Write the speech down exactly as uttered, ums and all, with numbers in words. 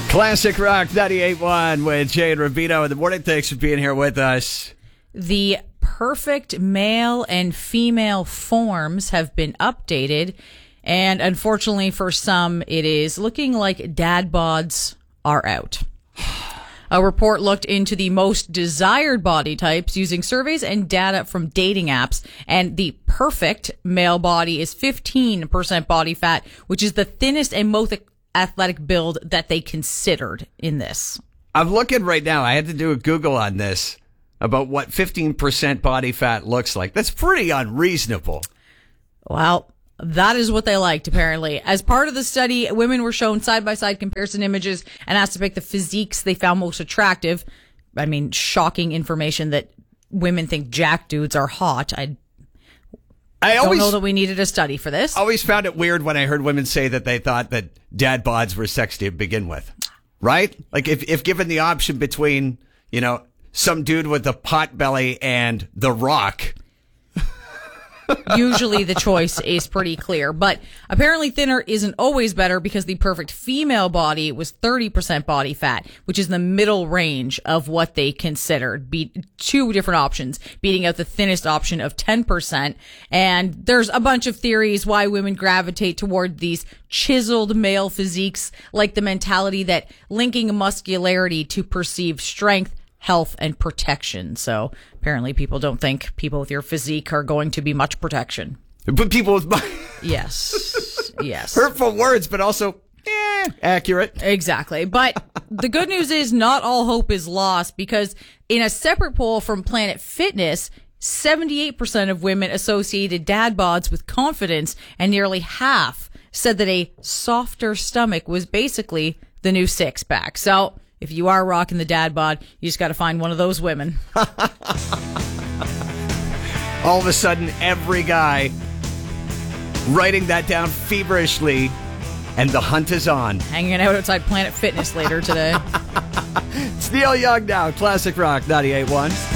Classic Rock ninety-eight point one with Jay and Rubino in the morning. Thanks for being here with us. The perfect male and female forms have been updated, and unfortunately for some, it is looking like dad bods are out. A report looked into the most desired body types using surveys and data from dating apps, and the perfect male body is fifteen percent body fat, which is the thinnest and most athletic build that they considered in this. I'm looking right now. I had to do a Google on this about what fifteen percent body fat looks like. That's pretty unreasonable. Well, that is what they liked, apparently. As part of the study, women were shown side-by-side comparison images and asked to pick the physiques they found most attractive. I mean, shocking information that women think jack dudes are hot. I I don't always know that we needed a study for this. always found it weird when I heard women say that they thought that dad bods were sexy to begin with. Right? Like if, if given the option between, you know, some dude with a pot belly and The Rock. Usually the choice is pretty clear, but apparently thinner isn't always better because the perfect female body was thirty percent body fat, which is the middle range of what they considered. Be two different options, beating out the thinnest option of ten percent. And there's a bunch of theories why women gravitate toward these chiseled male physiques, like the mentality that linking muscularity to perceived strength, health, and protection. So apparently people don't think people with your physique are going to be much protection. But people with my Yes. Yes. hurtful words, but also eh, accurate. Exactly. But the good news is not all hope is lost, because in a separate poll from Planet Fitness, seventy-eight percent of women associated dad bods with confidence, and nearly half said that a softer stomach was basically the new six pack. So if you are rocking the dad bod, you just got to find one of those women. All of a sudden, every guy writing that down feverishly, and the hunt is on. Hanging out outside Planet Fitness later today. It's Neil Young now. Classic Rock ninety-eight point one.